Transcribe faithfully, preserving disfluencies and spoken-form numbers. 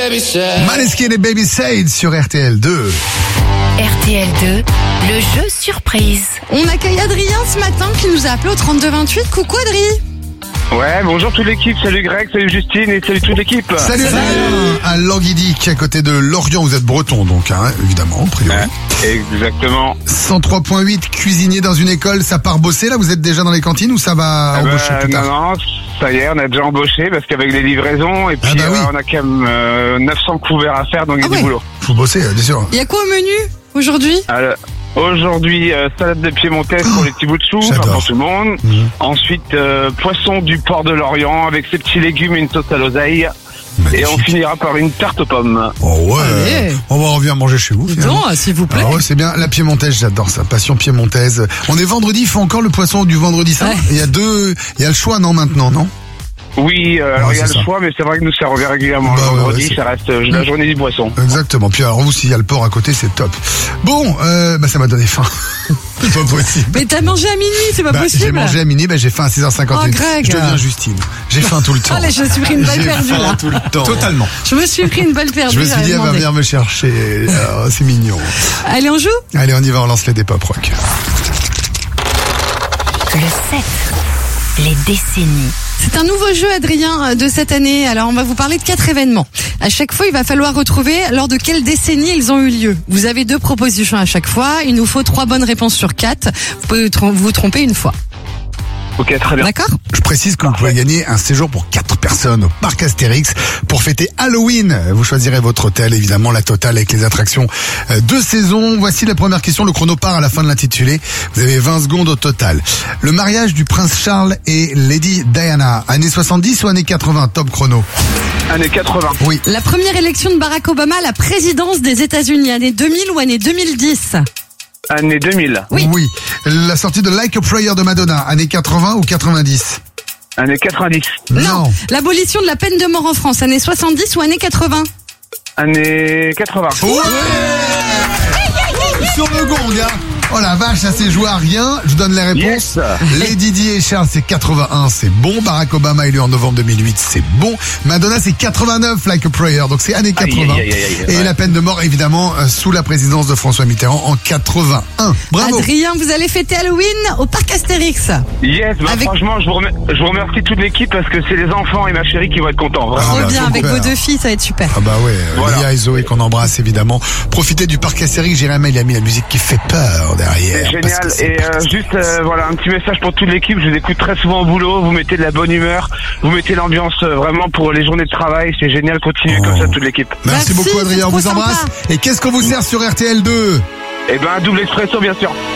Maneskin et Baby Said sur R T L deux. R T L deux, le jeu surprise. On accueille Adrien ce matin qui nous a appelé au trente-deux vingt-huit. Coucou Adrien. Ouais, bonjour toute l'équipe, salut Greg, salut Justine et salut toute l'équipe. Salut Adrien, à Languidic, à côté de Lorient, vous êtes breton donc, hein, évidemment, priori. Ouais, exactement. cent trois point huit, cuisinier dans une école, ça part bosser là, vous êtes déjà dans les cantines ou ça va Ah embaucher bah, plus tard? Non, non, ça y est, on a déjà embauché parce qu'avec les livraisons et puis Ah bah oui. euh, on a quand même euh, neuf cents couverts à faire donc il y a Ah du ouais. boulot. Faut bosser, bien sûr. Il y a quoi au menu aujourd'hui? Alors, aujourd'hui, euh, salade de piémontaise pour les petits bouts de chou, enfin, j'adore. pour tout le monde. Mmh. Ensuite, euh, poisson du port de Lorient avec ses petits légumes et une sauce à l'oseille. Et on Magnifique. finira par une tarte aux pommes. Oh ouais, Allez. on va revenir manger chez vous. finalement. Non, s'il vous plaît. Ah ouais, c'est bien. La piémontaise, j'adore ça. Passion piémontaise. On est vendredi, il faut encore le poisson du vendredi saint. Ouais. Il y a deux, il y a le choix, non, maintenant, non? Oui, euh, alors Ouais, il y a c'est le ça. choix, mais c'est vrai que nous ça revient régulièrement. Bah le ouais, vendredi, ouais, c'est- ça reste euh, la journée du poisson. Exactement. Puis alors vous, s'il y a le porc à côté, c'est top. Bon, euh, bah ça m'a donné faim. C'est pas possible. Mais t'as mangé à minuit, c'est pas Bah, j'ai possible. mangé à minuit, bah, j'ai faim à six heures cinquante et un. Oh, Greg. Je deviens Justine. J'ai faim tout le temps. Allez, je me suis pris une balle J'ai perdue faim là. tout le temps. Totalement. Je me suis pris une balle perdue. Je me suis j'avais dit, elle va demandé. venir me chercher. Oh, c'est mignon. Allez, on joue? Allez, on y va, on lance les des pop rock. Le sept, les décennies. C'est un nouveau jeu, Adrien, de cette année. Alors, on va vous parler de quatre événements. À chaque fois, il va falloir retrouver lors de quelle décennie ils ont eu lieu. Vous avez deux propositions à chaque fois. Il nous faut trois bonnes réponses sur quatre. Vous pouvez trom- vous tromper une fois. Ok, très bien. D'accord? Je précise que vous pouvez gagner un séjour pour quatre personnes au parc Astérix pour fêter Halloween. Vous choisirez votre hôtel, évidemment, la totale avec les attractions euh, de saison. Voici la première question. Le chrono part à la fin de l'intitulé. Vous avez vingt secondes au total. Le mariage du prince Charles et Lady Diana, années soixante-dix ou années quatre-vingts? Top chrono. Années quatre-vingts. Oui. La première élection de Barack Obama à la présidence des États-Unis, année deux mille ou année deux mille dix? Année deux mille. Oui. La sortie de Like a Prayer de Madonna, années quatre-vingts ou quatre-vingt-dix? Année quatre-vingt-dix. Non. L'abolition de la peine de mort en France, année soixante-dix ou année quatre-vingts? Année quatre-vingts. Ouais. Sur le gong, hein. Oh la vache, ça s'est joué à rien. Je vous donne les réponses. Yes. Lady Di et Charles, c'est quatre-vingt-un, c'est bon. Barack Obama élu en novembre deux mille huit, c'est bon. Madonna, c'est quatre-vingt-neuf, Like a Prayer, donc c'est années Aïe, quatre-vingts. aïe, aïe, aïe, aïe, Et ouais. la peine de mort, évidemment, euh, sous la présidence de François Mitterrand en quatre-vingt-un. Bravo. Adrien, vous allez fêter Halloween au parc Astérix. Yes, bah Avec- franchement, je vous, remer- je vous remercie toute l'équipe parce que c'est les enfants et ma chérie qui vont être contents. Vraiment. Ah Trop bah, bien, avec super. vos deux filles, ça va être super. Ah bah ouais, Voilà. Léa et Zoé qu'on embrasse évidemment. Profitez du parc Astérix, Jérémy il a mis la musique qui fait peur derrière. C'est parce génial. que c'est Et euh, juste, euh, voilà, un petit message pour toute l'équipe. Je vous écoute très souvent au boulot. Vous mettez de la bonne humeur. Vous mettez l'ambiance euh, vraiment pour les journées de travail. C'est génial. Continuez Oh. comme ça, toute l'équipe. Merci, Merci, beaucoup c'est Adrien, on trop vous embrasse. sympa. Et qu'est-ce qu'on vous sert sur R T L deux? Et ben, double expresso, bien sûr.